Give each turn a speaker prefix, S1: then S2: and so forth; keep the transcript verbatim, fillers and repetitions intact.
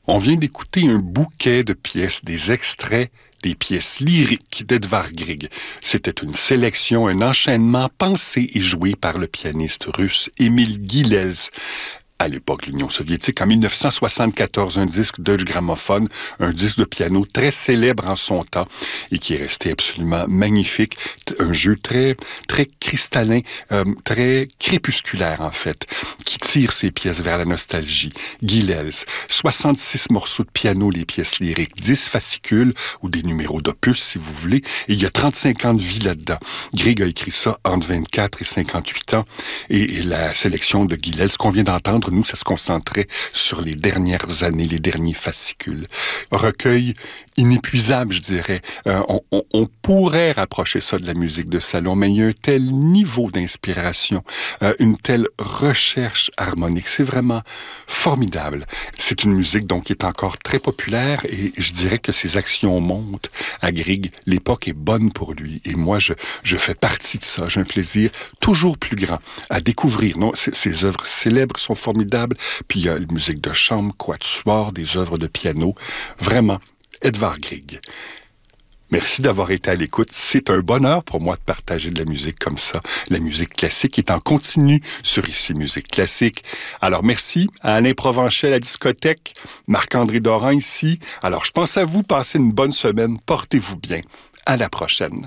S1: On vient d'écouter un bouquet de pièces, des extraits des pièces lyriques d'Edvard Grieg. C'était une sélection, un enchaînement pensé et joué par le pianiste russe Émile Gilels. À l'époque, l'Union soviétique, en mille neuf cent soixante-quatorze, un disque Deutsche Grammophon, un disque de piano très célèbre en son temps et qui est resté absolument magnifique. Un jeu très, très cristallin, euh, très crépusculaire en fait, qui tire ses pièces vers la nostalgie. Gilels, soixante-six morceaux de piano, les pièces lyriques, dix fascicules ou des numéros d'opus si vous voulez, et il y a trente-cinq ans de vie là-dedans. Grieg a écrit ça entre vingt-quatre et cinquante-huit ans et, et la sélection de Gilels qu'on vient d'entendre, nous, ça se concentrait sur les dernières années, les derniers fascicules. Recueil inépuisable, je dirais. Euh, on, on, on pourrait rapprocher ça de la musique de salon, mais il y a un tel niveau d'inspiration, euh, une telle recherche harmonique. C'est vraiment formidable. C'est une musique donc qui est encore très populaire et je dirais que ses actions montent à Grieg. L'époque est bonne pour lui et moi, je, je fais partie de ça. J'ai un plaisir toujours plus grand à découvrir. Non, ses œuvres célèbres sont formidables. Puis il y a la musique de chambre, quatuor, des œuvres de piano. Vraiment, Edvard Grieg. Merci d'avoir été à l'écoute. C'est un bonheur pour moi de partager de la musique comme ça. La musique classique est en continu sur Ici Musique Classique. Alors merci à Alain Provencher à la discothèque, Marc-André Doran ici. Alors je pense à vous, passez une bonne semaine, portez-vous bien. À la prochaine.